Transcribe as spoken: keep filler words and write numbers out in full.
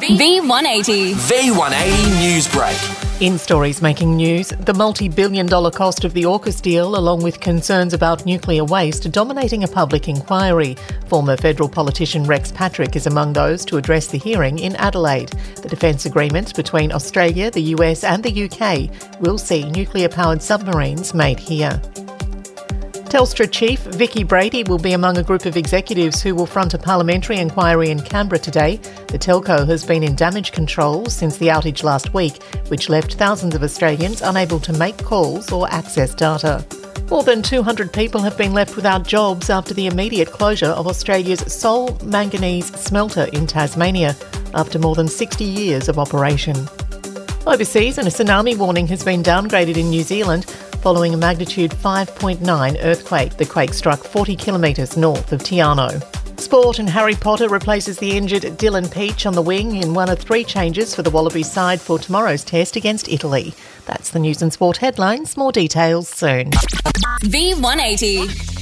V one eighty. V one eighty Newsbreak. In stories making news, the multi-billion dollar cost of the AUKUS deal, along with concerns about nuclear waste, dominating a public inquiry. Former federal politician Rex Patrick is among those to address the hearing in Adelaide. The defence agreement between Australia, the U S and the U K will see nuclear-powered submarines made here. Telstra Chief Vicki Brady will be among a group of executives who will front a parliamentary inquiry in Canberra today. The telco has been in damage control since the outage last week, which left thousands of Australians unable to make calls or access data. More than two hundred people have been left without jobs after the immediate closure of Australia's sole manganese smelter in Tasmania, after more than sixty years of operation. Overseas, and a tsunami warning has been downgraded in New Zealand following a magnitude five point nine earthquake. The quake struck forty kilometres north of Te Anau. Sport, and Harry Potter replaces the injured Dylan Peach on the wing in one of three changes for the Wallabies side for tomorrow's test against Italy. That's the news and sport headlines. More details soon. V one eighty.